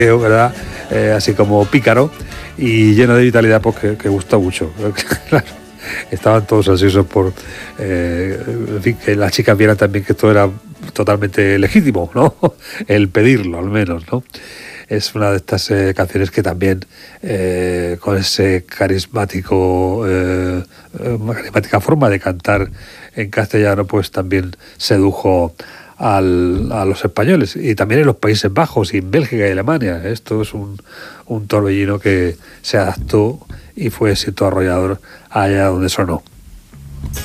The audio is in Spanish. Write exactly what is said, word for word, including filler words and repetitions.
¿verdad? Eh, así como pícaro y lleno de vitalidad, pues que, que gusta mucho. Claro, estaban todos ansiosos por eh, en fin, que las chicas vieran también que esto era totalmente legítimo, ¿no? El pedirlo, al menos, ¿no? Es una de estas eh, canciones que también eh, con ese carismático eh, eh, carismática forma de cantar en castellano, pues también sedujo Al, a los españoles, y también en los Países Bajos y en Bélgica y Alemania. Esto es un, un torbellino que se adaptó y fue éxito arrollador allá donde sonó.